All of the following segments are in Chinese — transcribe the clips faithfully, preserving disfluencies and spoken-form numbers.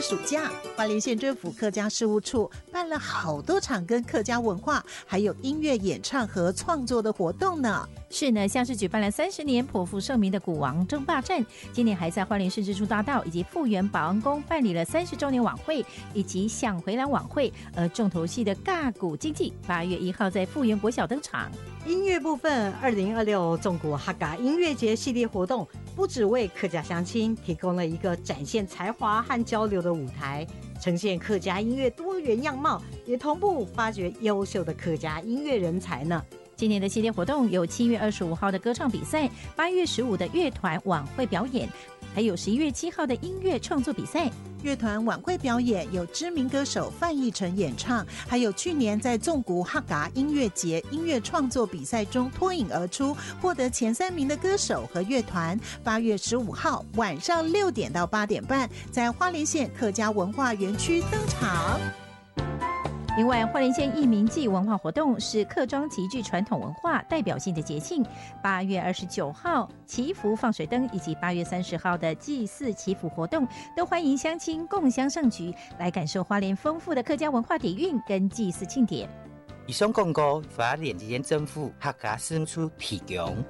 暑假，花莲县政府客家事务处办了好多场跟客家文化还有音乐演唱和创作的活动呢。 是呢，像是举办了三十年颇负盛名的鼓王争霸战，今年还在花莲市支柱大道以及富源保安宫办理了三十周年晚会以及想回蓝晚会。而重头戏的尬鼓经济八月一号在富源国小登场。 音乐部分，二零二六纵谷哈嘎音乐节系列活动不只为客家乡亲提供了一个展现才华和交流的舞台，呈现客家音乐多元样貌，也同步发掘优秀的客家音乐人才呢。 今年的系列活动有七月二十五号的歌唱比赛，八月十五的乐团晚会表演，还有十一月七号的音乐创作比赛。 乐团晚会表演有知名歌手范逸臣演唱，还有去年在纵谷哈嘎音乐节音乐创作比赛中脱颖而出，获得前三名的歌手和乐团。八月十五号晚上六点到八点半，在花莲县客家文化园区登场。 另外，花莲县义民祭文化活动是客庄极具传统文化代表性的节庆。八月二十九号祈福放水灯，以及八月三十号的祭祀祈福活动，都欢迎乡亲共襄盛举，来感受花莲丰富的客家文化底蕴跟祭祀庆典。 以上广告花莲县政府客家事务处提供。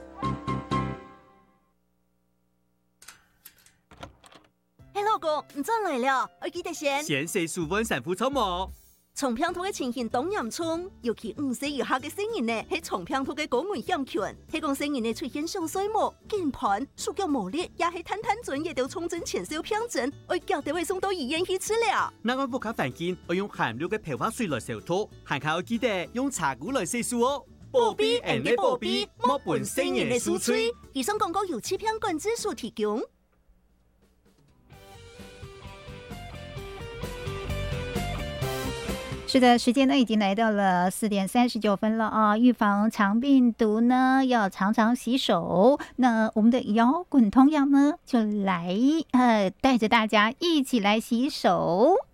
嘿，老公，你转来了，我记得先。 先食薯粉神父草毛。 松平头嘅情形当严重，尤其五岁以下嘅成人呢，喺松平头嘅高危险群，喺講成人呢出現上水毛、肩盤、手腳無力，也係攤攤準也都重症前兆病症，我腳就會送到醫院去治療。 那我不卡環境，我用含氯嘅漂白水來消毒，還靠記得用茶壺來洗漱哦。保庇人嘅保庇，莫本成人嘅輸吹。 以上廣告由氣象管制署提供。 是的，时间呢已经来到了四点三十九分了啊！预防肠病毒呢，要常常洗手。那我们的摇滚同样呢，就来呃带着大家一起来洗手。